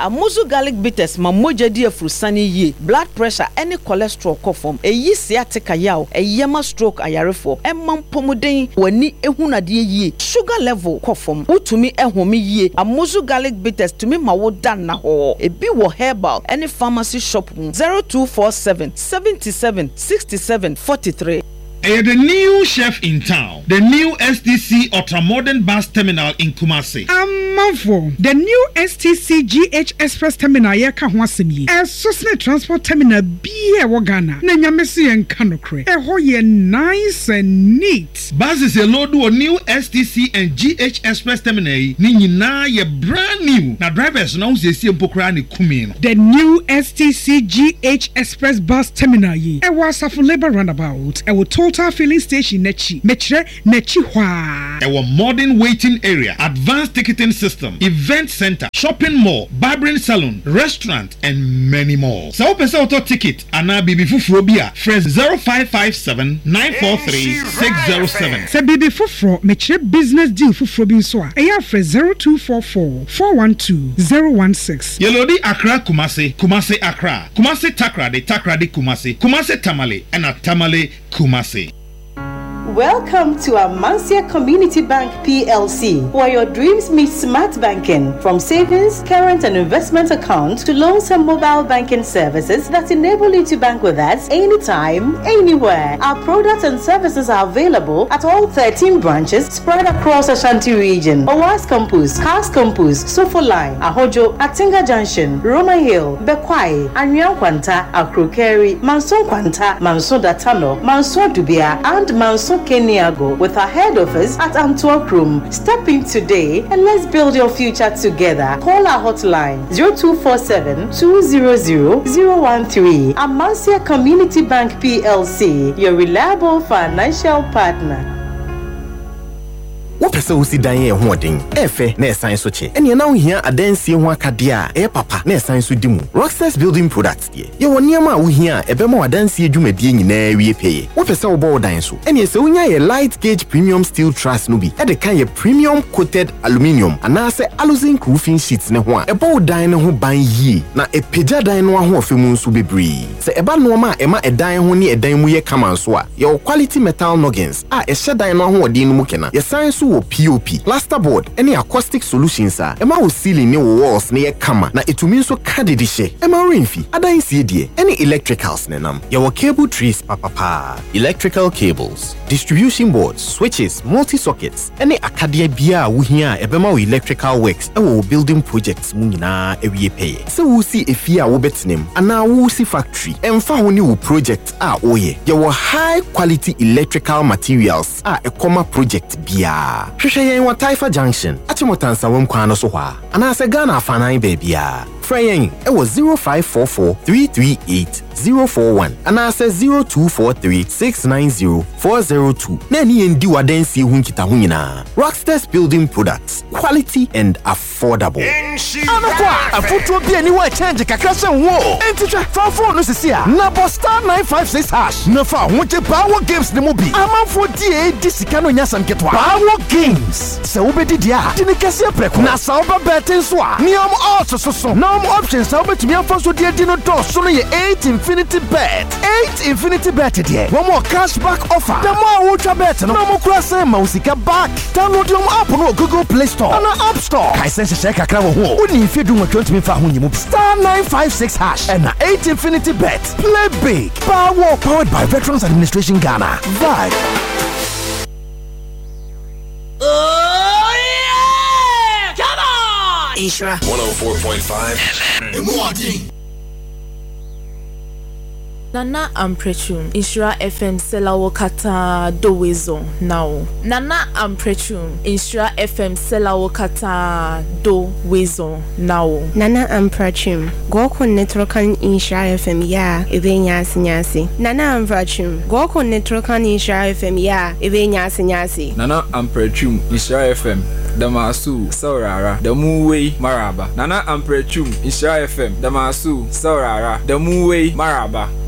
Amuzu garlic bitters ma moja di afurusani ye. Blood pressure any cholesterol kofom. Eyi sciatica yaw. Eyema stroke ayarefo. Emman pomuden wani ehuna die ye. Sugar level kofom. Utumi ehumi ye. Amuzu garlic bitters tumi ma wo dan na ho. Ebi wo herbal any pharmacy shop 0247 77 67 43. The new chef in town, the new STC Ultramodern Bus Terminal in Kumasi. Amanfo, the new STC GH Express Terminal yeka ho asemi. Sosne transport terminal biye wo Ghana. Na nyamesi en kanokre. Ho ye nice and neat. Buses a load o new STC and GH Express Terminal ni nyina ye brand new. Na drivers na usesi empokra ni kumi no. The new STC GH Express Bus Terminal yi. Was Asafo Labour Roundabout. Total filling station nechi hwa. Our modern waiting area, advanced ticketing system, event center, shopping mall, barbering salon, restaurant, and many more. So open auto ticket and bibi fufuro bia fresh 0557 943 607. Se bibi fufuro mechire business deal fufuro bi so a eya fresh 0244 412 016. Yelodi Accra Kumasi, Kumasi Accra, Kumasi Takra de Kumasi, Kumasi Tamale, and a Tamale Kumasi. Welcome to Amansia Community Bank PLC, where your dreams meet smart banking. From savings, current and investment accounts to loans and mobile banking services that enable you to bank with us anytime, anywhere. Our products and services are available at all 13 branches spread across Ashanti region. Owas Campus, Cars Campus, Sofo Line, Ahojo, Atinga Junction, Roma Hill, Bekwai, Anyan Kwanta, Akrokeri, Manson Kwanta, Manson Datano, Manson Dubia, and Manson Keniago, with our head office at Antwerp Room. Step in today and let's build your future together. Call our hotline 0247 200 013. Amansia Community Bank PLC, your reliable financial partner. Wopese usi dan ye hoden efe na esan so che ene na ohia adansie ho akade a e papa na esan so dimu Rockstars Building Products de ye woniam a ohia ebema adansie dwumadie nyina wie peye wopese wo bo dan so ene se unya ye light gauge premium steel truss no bi e de kan ye premium coated aluminium anase aluzinc roofing sheets ne ho a ebo dan ne ho ban yi na epeja dan no ho ofemu nso bebre se eba no ma ema edan ho ne edan mu ye kama so a ye quality metal noggins a e hye no ho odin no mu kena ye san so POP, plasterboard, any acoustic solutions are. Emma will ceiling new walls near kama na etumi so kadidishe. Emma Rainfi, adan siedie, any electricals nenam. Your cable trees papa. Electrical cables, distribution boards, switches, multi-sockets, any akadia bia wuhia ebema electrical works. Ewo building projects munina ewie pay. So we see if ya wo betnem ana wo see factory. Emfa honi wo project oye. Your high quality electrical materials ekoma project bia. Hwehwe yen wa Taifa Junction atimotansa wom kwa no so hwa anase Ghana afanan baabia Freyen ewo 0544 338 041 anase 0243 690 402 na ni endi wadansi hu nkita hu nyina Rockstars Building Products, quality and affordable. Anakwa afutuo bia ni wa change kakra se wo entitwa fafo no sisia na Star 956 hash na fa hoje Power Games ne mo bi amanfo die disika no nyasam ketwa Power Games se obedi dia dini kese preko na sa oba betin so a ni am also so na am options sa obetumi afanso die di no do so no ye 8 infinity bet die one more cashback offer the more ultra bet no mo kura se ma usika back download your app no Google Play Store and App Store kai sense share kakra wo ho oni fi du 20 fa ho nyimu Star 956 hash and 8 infinity bet play big powered by Veterans Administration Ghana vibe. Oh yeah! Come on! Ishra 104.5 Nana Amprechum, Ishra FM Selawo Kata Dowezo now. Nana Amprechum, Ishra FM Selawo Kata Dowezo now. Nana Amprechum, Goko Netrokan Ishra FM ya, Evenya Sinyasi. Nana Amprechum, Goko Netrokan Ishra FM ya, Evenya Sinyasi. Nana Amprechum, Ishra FM. Damasu Saurara, Damuwe Maraba. Nana Amprechum, Ishra FM. Damasu Saurara, Damuwe Maraba.